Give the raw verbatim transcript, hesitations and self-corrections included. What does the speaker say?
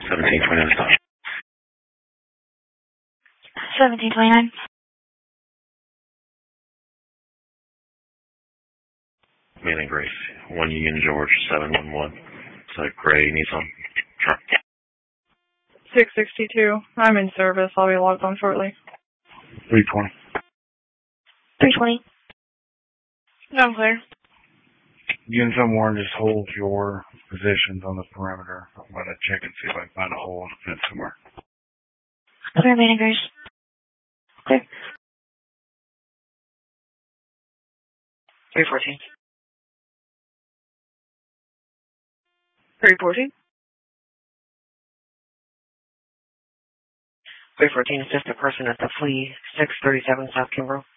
seventeen twenty-nine stop. seventeen twenty-nine. Manning Grace, one Union George, seven one one. It's a gray Nissan truck. six sixty-two. I'm in service. I'll be logged on shortly. three twenty. three twenty. I'm clear. Units on one, just hold your positions on the perimeter. I'm going to check and see if I can find a hole in the fence somewhere. Clear, Manning Grace. Clear. three fourteen. three fourteen. three fourteen, assist a person at the Flea, six thirty-seven South Kimbrough.